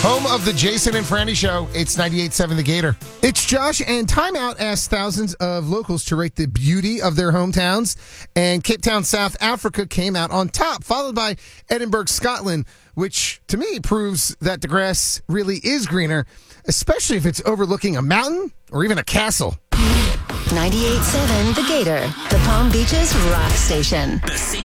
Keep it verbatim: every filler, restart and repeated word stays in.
Home of the Jason and Franny Show. It's ninety-eight point seven The Gator. It's Josh, and Time Out asked thousands of locals to rate the beauty of their hometowns, and Cape Town, South Africa came out on top, followed by Edinburgh, Scotland, which to me proves that the grass really is greener, especially if it's overlooking a mountain or even a castle. ninety-eight point seven The Gator, the Palm Beaches rock station.